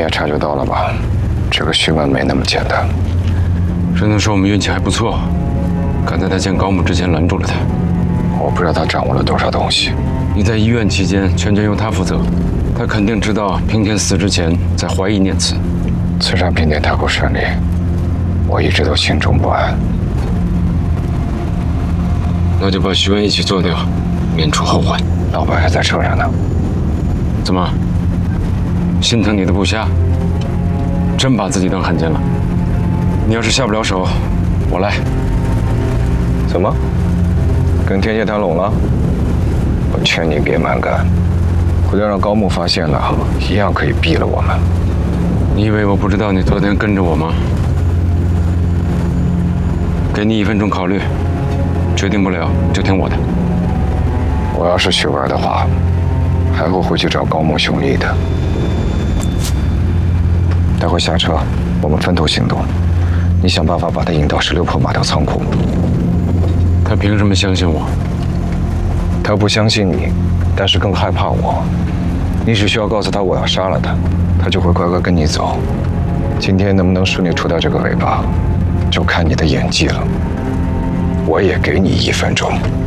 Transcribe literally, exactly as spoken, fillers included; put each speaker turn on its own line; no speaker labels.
也察觉到了吧？这个询问没那么简单。
只能说我们运气还不错，赶在他见高木之前拦住了他。
我不知道他掌握了多少东西。
你在医院期间，全权由他负责，他肯定知道平田死之前在怀疑念慈。
刺杀平田太过顺利，我一直都心中不安。
那就把徐文一起做掉，免除后患。
老白还在车上呢。
怎么？心疼你的部下？真把自己当汉奸了？你要是下不了手，我来。
怎么？跟天界谈拢了？我劝你别蛮干，回头让高木发现了，一样可以毙了我们。
你以为我不知道你昨天跟着我吗？给你一分钟考虑，决定不了就听我的。
我要是许文的话，还会回去找高木兄弟的。待会下车，我们分头行动。你想办法把他引到十六铺马条仓库。
他凭什么相信我？
他不相信你，但是更害怕我。你只需要告诉他我要杀了他，他就会乖乖跟你走。今天能不能顺利除掉这个尾巴，就看你的演技了。我也给你一分钟。